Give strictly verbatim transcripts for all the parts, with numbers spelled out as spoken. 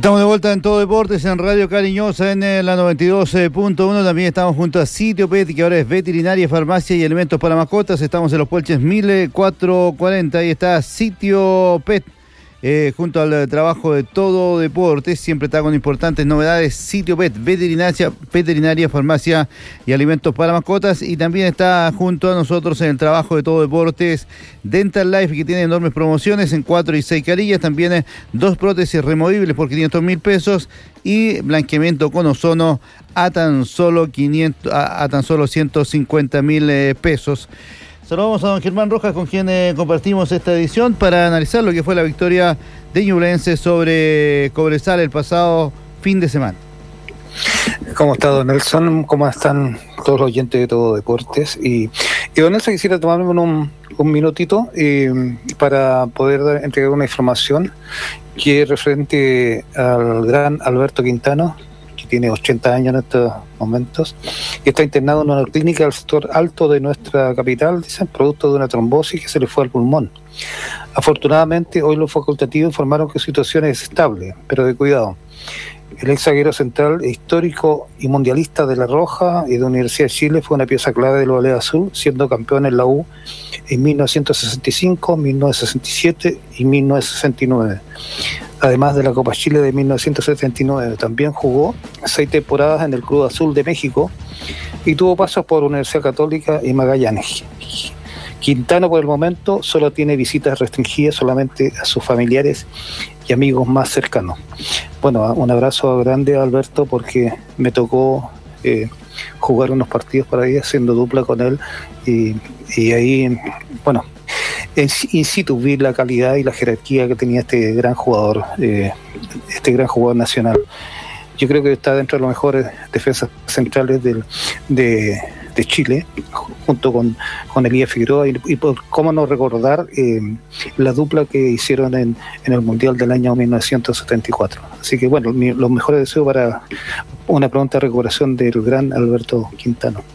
Estamos de vuelta en Todo Deportes, en Radio Cariñosa, en la noventa y dos punto uno. También estamos junto a Sitio Pet, que ahora es veterinaria, farmacia y alimentos para mascotas. Estamos en los Puelches mil cuatrocientos cuarenta. Ahí está Sitio Pet, eh, junto al trabajo de Todo Deportes. Siempre está con importantes novedades. Sitio Pet, veterinaria, veterinaria, farmacia y alimentos para mascotas. Y también está junto a nosotros en el trabajo de Todo Deportes Dental Life, que tiene enormes promociones en cuatro y seis carillas. También eh, dos prótesis removibles por quinientos mil pesos y blanqueamiento con ozono a tan solo quinientos, a, a tan solo ciento cincuenta mil eh, pesos. Saludamos a don Germán Rojas, con quien eh, compartimos esta edición para analizar lo que fue la victoria de Ñublense sobre Cobresal el pasado fin de semana. ¿Cómo está don Nelson? ¿Cómo están todos los oyentes de Todo Deportes? Y, y don Nelson, quisiera tomarme un, un minutito eh, para poder entregar una información que es referente al gran Alberto Quintano, que tiene ochenta años en estos momentos, y está internado en una clínica del sector alto de nuestra capital, dicen, producto de una trombosis que se le fue al pulmón. Afortunadamente, hoy los facultativos informaron que su situación es estable, pero de cuidado. El ex zaguero central, histórico y mundialista de La Roja y de la Universidad de Chile, fue una pieza clave del Ballet Azul, siendo campeón en la U en mil novecientos sesenta y cinco, mil novecientos sesenta y siete y mil novecientos sesenta y nueve. Además de la Copa Chile de mil novecientos setenta y nueve, también jugó seis temporadas en el Club Azul de México y tuvo pasos por Universidad Católica y Magallanes. Quintano, por el momento, solo tiene visitas restringidas solamente a sus familiares y amigos más cercanos. Bueno, un abrazo grande a Alberto, porque me tocó eh, jugar unos partidos para ahí haciendo dupla con él y, y ahí, bueno, in situ vi la calidad y la jerarquía que tenía este gran jugador, eh, este gran jugador nacional. Yo creo que está dentro de los mejores defensas centrales del, de, de Chile, junto con, con Elías Figueroa, y, y por cómo no recordar eh, la dupla que hicieron en, en el Mundial del año mil novecientos setenta y cuatro. Así que bueno, mi, los mejores deseos para una pronta recuperación del gran Alberto Quintano.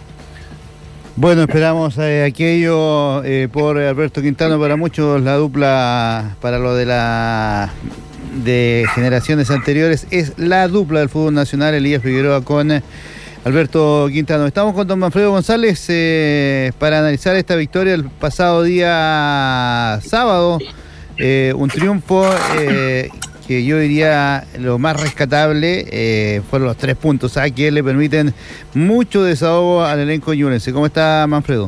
Bueno, esperamos eh, aquello eh, por Alberto Quintano. Para muchos la dupla, para lo de la de generaciones anteriores, es la dupla del fútbol nacional, Elías Figueroa con eh, Alberto Quintano. Estamos con don Manfredo González eh, para analizar esta victoria el pasado día sábado. Eh, un triunfo eh, que yo diría lo más rescatable eh, fueron los tres puntos, a que le permiten mucho desahogo al elenco ñublense. ¿Cómo está, Manfredo?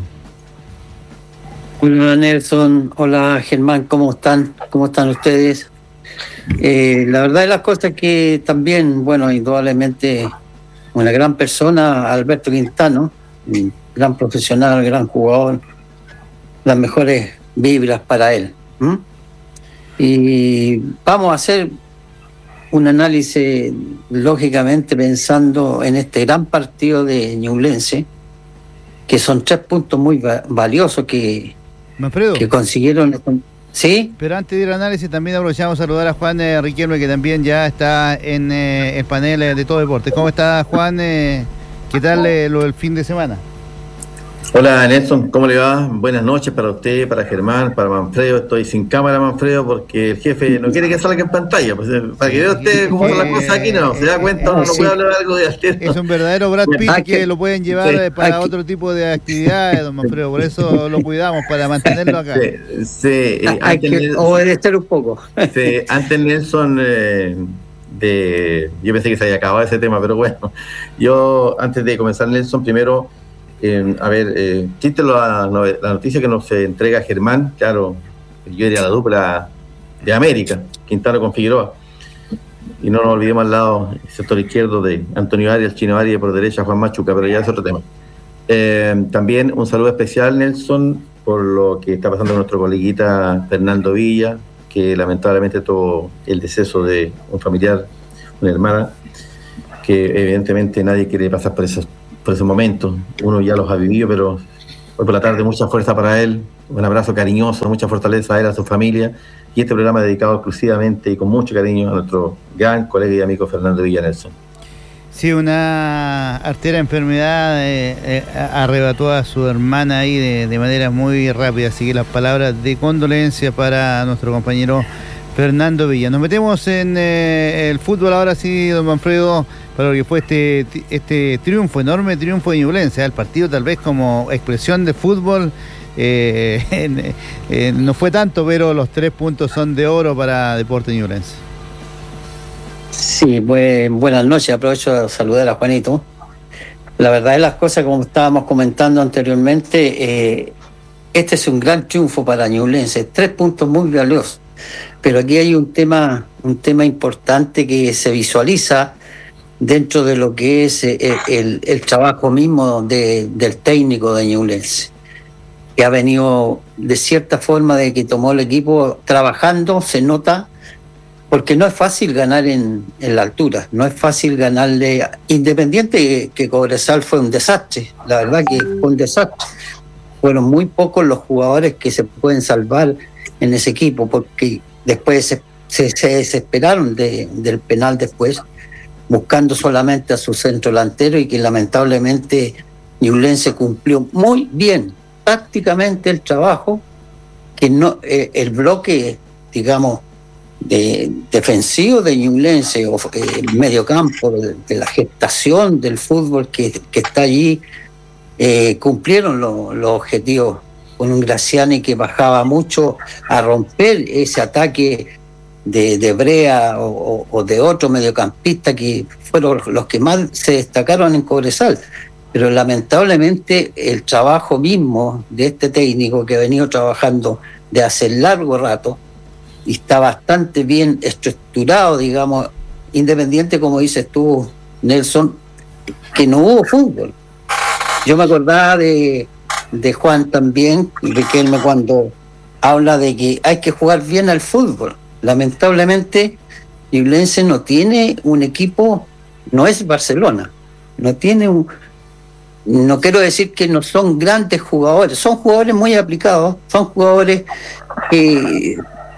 Hola, Nelson. Hola, Germán. ¿Cómo están? ¿Cómo están ustedes? Eh, la verdad de las cosas que también, bueno, indudablemente una gran persona, Alberto Quintano, un gran profesional, gran jugador, las mejores vibras para él. ¿Mm? Y vamos a hacer un análisis, lógicamente, pensando en este gran partido de Ñublense, que son tres puntos muy va- valiosos que, que consiguieron. ¿Sí? Pero antes de ir al análisis, también aprovechamos a saludar a Juan eh, Riquelme, que también ya está en eh, el panel de Todo Deportes. ¿Cómo está, Juan? Eh, ¿Qué tal eh, lo del fin de semana? Hola, Nelson, ¿cómo le va? Buenas noches para usted, para Germán, para Manfredo. Estoy sin cámara, Manfredo, porque el jefe no quiere que salga en pantalla. Pues, para que vea usted cómo son las cosas aquí, no, se da cuenta, uno no puede hablar algo de altero. Es un verdadero Brad Pitt que lo pueden llevar sí, para aquí. Otro tipo de actividades, don Manfredo. Por eso lo cuidamos, para mantenerlo acá. Sí, sí eh, hay que Nelson, obedecer un poco. Sí, antes Nelson... Eh, de, yo pensé que se había acabado ese tema, pero bueno, yo antes de comenzar, Nelson, primero... Eh, a ver, eh, existe la, la noticia que nos eh, entrega Germán. Claro, yo diría la dupla de América, Quintano con Figueroa, y no nos olvidemos al lado, el sector izquierdo, de Antonio Arias, Chino Arias, por derecha Juan Machuca, pero ya es otro tema. Eh, también un saludo especial, Nelson, por lo que está pasando con nuestro coleguita Fernando Villa, que lamentablemente tuvo el deceso de un familiar, una hermana, que evidentemente nadie quiere pasar por esos por ese momento. Uno ya los ha vivido, pero hoy por la tarde mucha fuerza para él, un abrazo cariñoso, mucha fortaleza a él, a su familia, y este programa dedicado exclusivamente y con mucho cariño a nuestro gran colega y amigo Fernando Villa Nelson. Sí, una artera enfermedad eh, eh, arrebató a su hermana ahí de, de manera muy rápida, así que las palabras de condolencia para nuestro compañero Fernando Villa. Nos metemos en eh, el fútbol ahora sí, don Manfredo, para lo que fue este este triunfo, enorme triunfo de Ñublense. El partido tal vez como expresión de fútbol eh, eh, eh, no fue tanto, pero los tres puntos son de oro para Deportes Ñublense. Sí, pues, buenas noches, aprovecho de saludar a Juanito. La verdad es las cosas, como estábamos comentando anteriormente, eh, este es un gran triunfo para Ñublense, tres puntos muy valiosos. Pero aquí hay un tema, un tema importante que se visualiza dentro de lo que es el, el, el trabajo mismo de, del técnico de Ñublense, que ha venido de cierta forma de que tomó el equipo trabajando, se nota, porque no es fácil ganar en, en la altura, no es fácil ganarle, independiente que Cobresal fue un desastre, la verdad que fue un desastre. Fueron muy pocos los jugadores que se pueden salvar en ese equipo, porque después se, se, se desesperaron de, del penal después, buscando solamente a su centro delantero, y que lamentablemente Ñublense cumplió muy bien tácticamente el trabajo, que no eh, el bloque, digamos, de, defensivo de Ñublense, o eh, el medio campo, de, de la gestación del fútbol que, que está allí, eh, cumplieron lo, los objetivos, con un Graziani que bajaba mucho a romper ese ataque de, de Brea o, o de otro mediocampista, que fueron los que más se destacaron en Cobresal. Pero lamentablemente el trabajo mismo de este técnico, que ha venido trabajando de hace largo rato y está bastante bien estructurado, digamos, independiente, como dices tú, Nelson, que no hubo fútbol. Yo me acordaba de de Juan también, Riquelme, cuando habla de que hay que jugar bien al fútbol. Lamentablemente Ñublense no tiene un equipo, no es Barcelona, no tiene un, no quiero decir que no son grandes jugadores, son jugadores muy aplicados, son jugadores que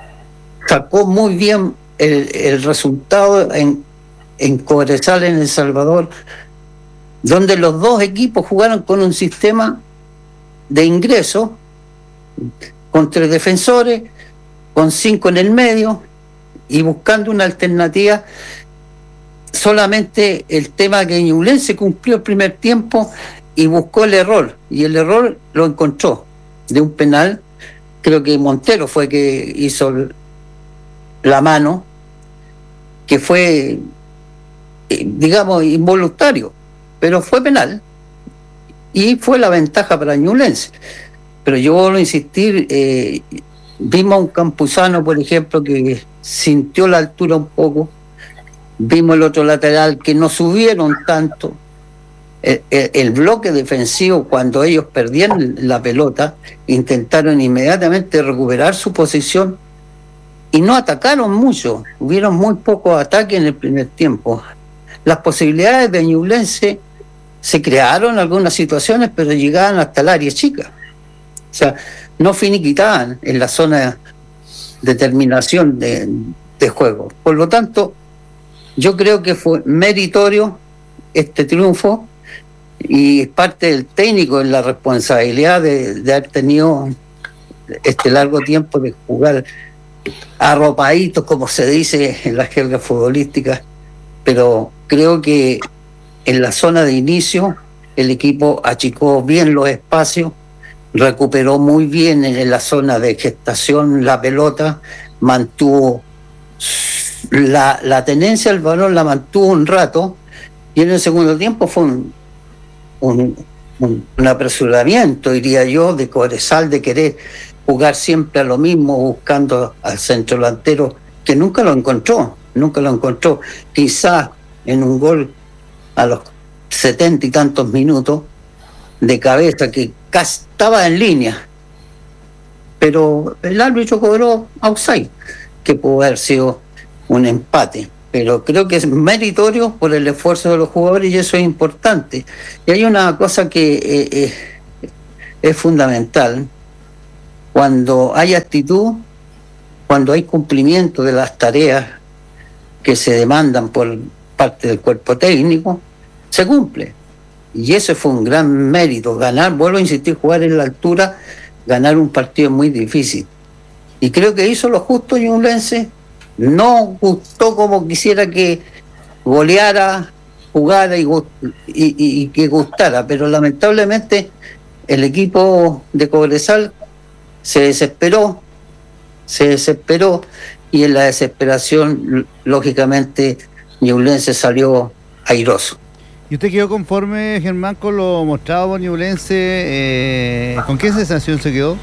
sacó muy bien el, el resultado en, en Cobresal, en El Salvador, donde los dos equipos jugaron con un sistema de ingreso, con tres defensores, con cinco en el medio, y buscando una alternativa. Solamente el tema que Ñublense cumplió el primer tiempo y buscó el error, y el error lo encontró de un penal. Creo que Montero fue que hizo la mano, que fue, digamos, involuntario, pero fue penal. Y fue la ventaja para Ñublense. Pero yo vuelvo a insistir, eh, vimos a un Campuzano, por ejemplo, que sintió la altura un poco. Vimos el otro lateral que no subieron tanto. El, el, el bloque defensivo, cuando ellos perdían la pelota, intentaron inmediatamente recuperar su posición y no atacaron mucho. Hubieron muy pocos ataques en el primer tiempo. Las posibilidades de Ñublense se crearon algunas situaciones, pero llegaban hasta el área chica. O sea, no finiquitaban en la zona de terminación de, de juego. Por lo tanto, yo creo que fue meritorio este triunfo, y es parte del técnico en la responsabilidad de, de haber tenido este largo tiempo de jugar arropaditos, como se dice en la jerga futbolística. Pero creo que en la zona de inicio el equipo achicó bien los espacios, recuperó muy bien en la zona de gestación la pelota, mantuvo la, la tenencia del balón, la mantuvo un rato, y en el segundo tiempo fue un, un, un, un apresuramiento, diría yo, de Cobresal, de querer jugar siempre a lo mismo, buscando al centro delantero, que nunca lo encontró, nunca lo encontró. Quizás en un gol a los setenta y tantos minutos de cabeza, que casi estaba en línea, pero el árbitro cobró outside, que pudo haber sido un empate. Pero creo que es meritorio por el esfuerzo de los jugadores, y eso es importante. Y hay una cosa que eh, eh, es fundamental: cuando hay actitud, cuando hay cumplimiento de las tareas que se demandan por parte del cuerpo técnico, se cumple. Y eso fue un gran mérito. Ganar, vuelvo a insistir, jugar en la altura, ganar un partido muy difícil. Y creo que hizo lo justo Ñublense, no gustó como quisiera que goleara, jugara y, y, y que gustara, pero lamentablemente el equipo de Cobresal se desesperó, se desesperó y en la desesperación, lógicamente, Ñublense salió airoso. ¿Y usted quedó conforme, Germán, con lo mostrado por Ñublense? Eh, ¿Con qué sensación se quedó?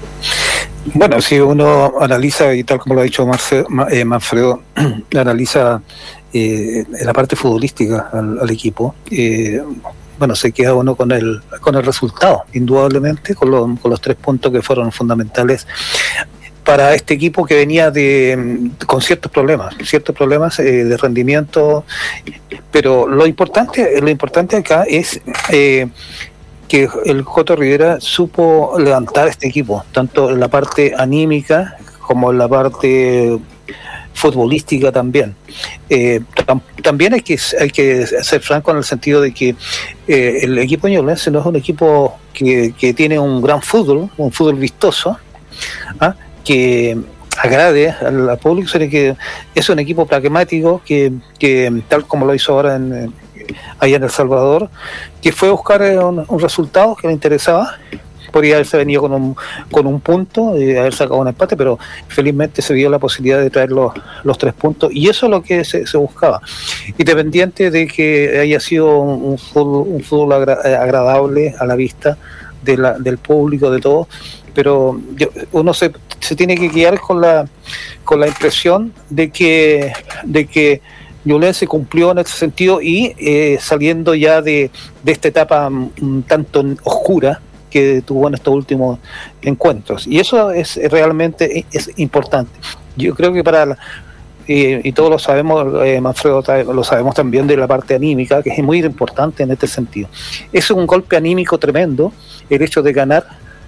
Bueno, si uno analiza, y tal como lo ha dicho Marce, eh, Manfredo, analiza eh, la parte futbolística al, al equipo, eh, bueno, se queda uno con el con el resultado, indudablemente, con, lo, con los tres puntos que fueron fundamentales para este equipo que venía de con ciertos problemas, ciertos problemas eh, de rendimiento, pero lo importante, lo importante acá es eh, que el Joto Rivera supo levantar este equipo, tanto en la parte anímica como en la parte futbolística también. Eh, tam, también hay que hay que ser franco en el sentido de que eh, el equipo ñublense no es un equipo que, que tiene un gran fútbol, un fútbol vistoso, ¿ah? que agrade al, al público, sino que es un equipo pragmático que, que tal como lo hizo ahora en, allá en El Salvador, que fue a buscar un, un resultado que le interesaba. Podría haberse venido con un, con un punto y haber sacado un empate, pero felizmente se dio la posibilidad de traer los, los tres puntos, y eso es lo que se, se buscaba, independiente de que haya sido un, un fútbol, un fútbol agra, agradable a la vista de la, del público, de todo, pero yo, uno se, se tiene que guiar con la con la impresión de que de que Ñublense cumplió en ese sentido y eh, saliendo ya de, de esta etapa un tanto oscura que tuvo en estos últimos encuentros, y eso es realmente es importante. Yo creo que para la, eh, y todos lo sabemos, eh, Manfredo, lo sabemos también de la parte anímica, que es muy importante en este sentido. Es un golpe anímico tremendo el hecho de ganar,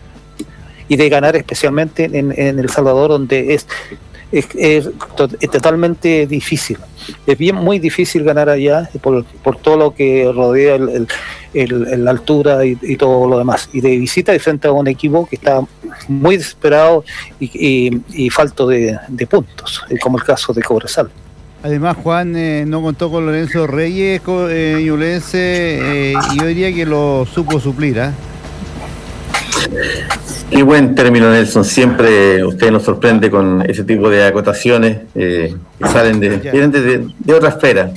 y de ganar especialmente en, en El Salvador, donde es, es, es, es totalmente difícil. Es bien muy difícil ganar allá por, por todo lo que rodea el, el, el, el la altura y, y todo lo demás. Y de visita y frente a un equipo que está muy desesperado y, y, y falto de, de puntos, como el caso de Cobresal. Además, Juan eh, no contó con Lorenzo Reyes, eh, Ñublense, eh, y yo diría que lo supo suplir, ¿ah? ¿eh? Qué buen término, Nelson. Siempre usted nos sorprende con ese tipo de acotaciones eh, que salen de, vienen de, de otra esfera.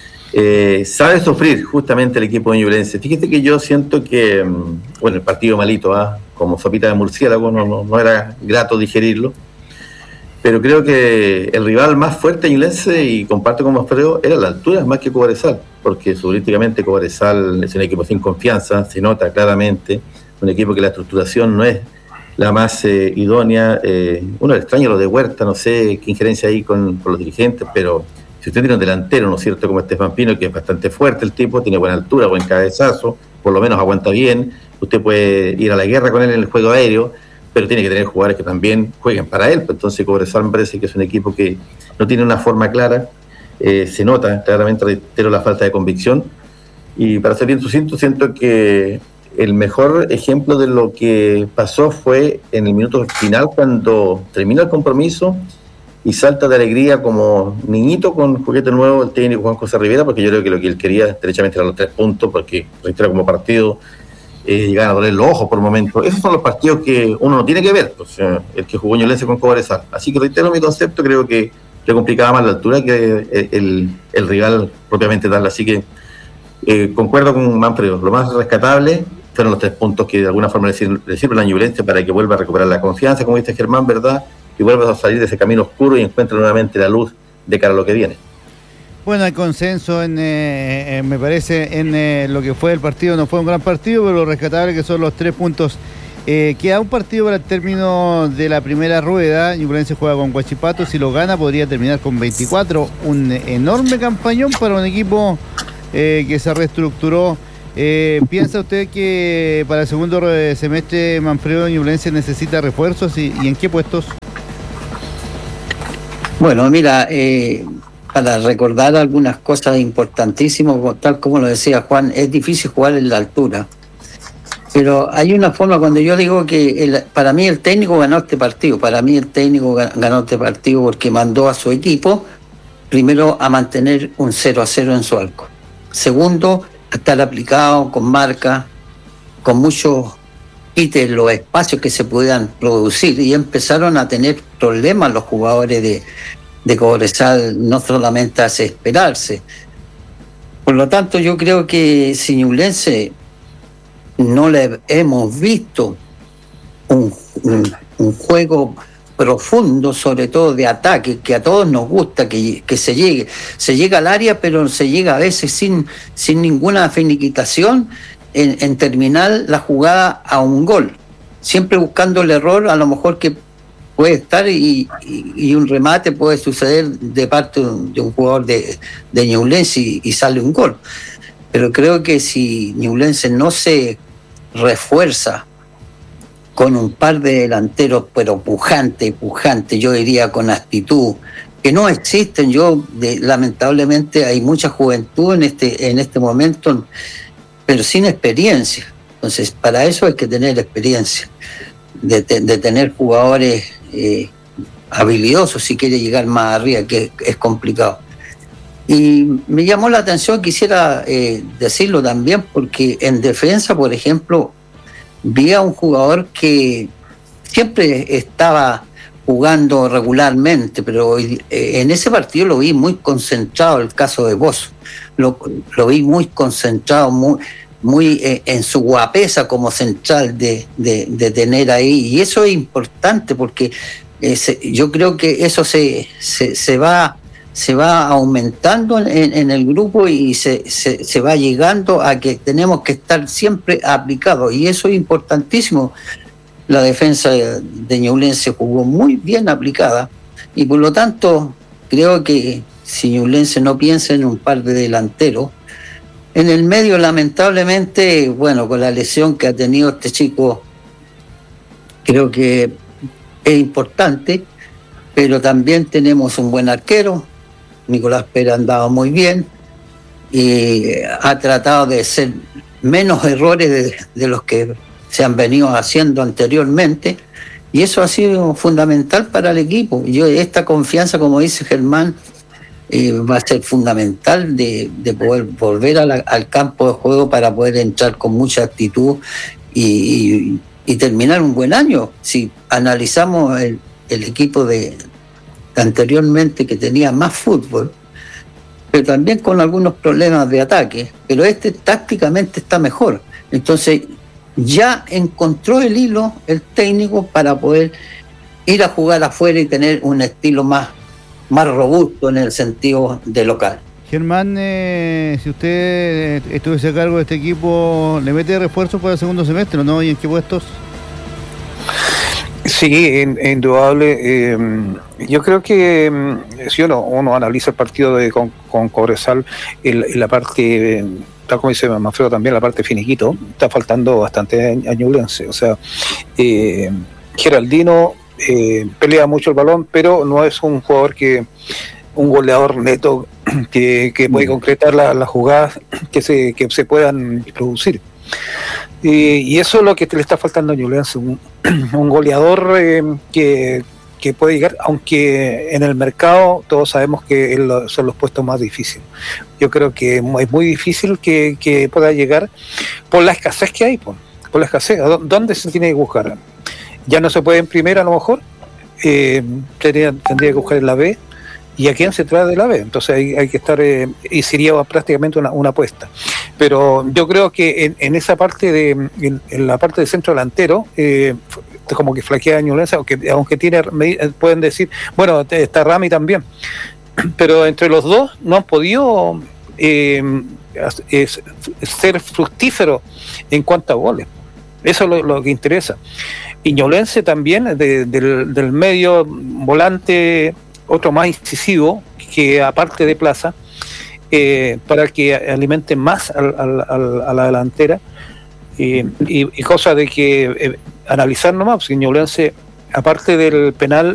Eh, sabe sufrir justamente el equipo de Ñublense. Fíjate que yo siento que, bueno, el partido malito, ¿ah? como sopita de murciélago, no, no, no era grato digerirlo, pero creo que el rival más fuerte de Ñublense, y comparto con Manfredo, era la altura más que Cobresal, porque futbolísticamente Cobresal es un equipo sin confianza, se nota claramente, un equipo que la estructuración no es la más eh, idónea. Eh, uno extraña lo de Huerta, no sé qué injerencia hay con, con los dirigentes, pero si usted tiene un delantero, ¿no es cierto?, como Estefan Pino, que es bastante fuerte el tipo, tiene buena altura, buen cabezazo, por lo menos aguanta bien, usted puede ir a la guerra con él en el juego aéreo, pero tiene que tener jugadores que también jueguen para él. Pues entonces Cobresal me parece que es un equipo que no tiene una forma clara, eh, se nota claramente, reitero, la falta de convicción, y para ser bien sucinto, siento que el mejor ejemplo de lo que pasó fue en el minuto final, cuando termina el compromiso y salta de alegría como niñito con juguete nuevo el técnico Juan José Rivera, porque yo creo que lo que él quería derechamente era los tres puntos, porque reitero, como partido eh, llegaban a doler los ojos por momentos. Esos son los partidos que uno no tiene que ver, pues, eh, el que jugó Ñublense con Cobresal. Así que reitero mi concepto, creo que le complicaba más la altura que el, el, el rival propiamente tal. Así que eh, concuerdo con Manfredo, lo más rescatable fueron los tres puntos que de alguna forma le sirven, le sirven a Ñublense para que vuelva a recuperar la confianza, como dice Germán, ¿verdad?, y vuelva a salir de ese camino oscuro y encuentre nuevamente la luz de cara a lo que viene. Bueno, hay consenso en, eh, me parece, en eh, lo que fue el partido. No fue un gran partido, pero lo rescatable que son los tres puntos. Eh, queda un partido para el término de la primera rueda. Ñublense juega con Huachipato, si lo gana podría terminar con veinticuatro, un enorme campañón para un equipo eh, que se reestructuró. Eh, ¿Piensa usted que para el segundo semestre Manfredo Ñublense necesita refuerzos y, y en qué puestos? Bueno, mira, eh, para recordar algunas cosas importantísimas, tal como lo decía Juan, es difícil jugar en la altura, Pero hay una forma, cuando yo digo que el, para mí el técnico ganó este partido, para mí el técnico ganó este partido porque mandó a su equipo, primero, a mantener un cero a cero en su arco. Segundo, a estar aplicado con marca, con muchos quites los espacios que se pudieran producir, y empezaron a tener problemas los jugadores de, de Cobresal, no solamente hace esperarse. Por lo tanto, yo creo que si Ñublense no le hemos visto un, un, un juego profundo, sobre todo de ataque, que a todos nos gusta que, que se llegue. Se llega al área, pero se llega a veces sin, sin ninguna finiquitación en, en terminar la jugada a un gol. Siempre buscando el error, a lo mejor que puede estar y, y, y un remate puede suceder de parte de un jugador de, de Ñublense y, y sale un gol. Pero creo que si Ñublense no se refuerza con un par de delanteros, pero pujante, pujante, yo diría con actitud, que no existen. Yo, de, lamentablemente, hay mucha juventud en este, en este momento, pero sin experiencia. Entonces, para eso hay que tener experiencia, de, de, de tener jugadores eh, habilidosos si quiere llegar más arriba, que es complicado. Y me llamó la atención, quisiera eh, decirlo también, porque en defensa, por ejemplo, vi a un jugador que siempre estaba jugando regularmente, pero eh, en ese partido lo vi muy concentrado, el caso de Bozo. Lo, lo vi muy concentrado, muy, muy eh, en su guapesa como central de, de, de tener ahí. Y eso es importante porque eh, se, yo creo que eso se, se, se va... se va aumentando en, en el grupo y se, se, se va llegando a que tenemos que estar siempre aplicados, y eso es importantísimo. La defensa de Ñublense jugó muy bien aplicada, y por lo tanto creo que si Ñublense no piensa en un par de delanteros, en el medio lamentablemente, bueno, con la lesión que ha tenido este chico, creo que es importante, pero también tenemos un buen arquero. Nicolás Pérez ha andado muy bien y ha tratado de hacer menos errores de, de los que se han venido haciendo anteriormente, y eso ha sido fundamental para el equipo. Yo, esta confianza, como dice Germán, eh, va a ser fundamental de, de poder volver a la, al campo de juego para poder entrar con mucha actitud y, y, y terminar un buen año. Si analizamos el, el equipo de anteriormente, que tenía más fútbol, pero también con algunos problemas de ataque, pero este tácticamente está mejor. Entonces ya encontró el hilo el técnico para poder ir a jugar afuera y tener un estilo más, más robusto en el sentido de local. Germán, eh, si usted estuviese a cargo de este equipo, ¿le mete refuerzos para el segundo semestre o no? ¿Y en qué puestos? Sí, indudable. Eh, yo creo que si uno, uno analiza el partido de con, con Cobresal, en, en la parte, tal como dice Manfredo también, la parte finiquito, está faltando bastante a Ñublense. O sea, eh, Geraldino eh, pelea mucho el balón, pero no es un jugador que, un goleador neto que, que puede concretar las la jugadas que se, que se puedan producir. Eh, y eso es lo que le está faltando a Ñublense, un, un goleador eh, que, que puede llegar, aunque en el mercado todos sabemos que el, son los puestos más difíciles. Yo creo que es muy difícil que, que pueda llegar por la escasez que hay, por, por la escasez. ¿Dónde se tiene que buscar? Ya no se puede en primera, a lo mejor, eh, tendría, tendría que buscar en la B. ¿Y a quién se trae de la B? Entonces hay, hay que estar, eh, y sería prácticamente una, una apuesta. Pero yo creo que en, en esa parte de, en, en la parte del centro delantero, eh, como que flaquea Ñublense, aunque, aunque tiene, pueden decir, bueno, está Rami también, pero entre los dos no han podido eh, es, ser fructíferos en cuanto a goles. Eso es lo, lo que interesa. Y Ñublense también, de, del, del medio volante, otro más incisivo, que aparte de Plaza, eh, para que alimente más al, al, al, a la delantera, eh, y, y cosa de que eh, analizar nomás, porque Ñublense, aparte del penal,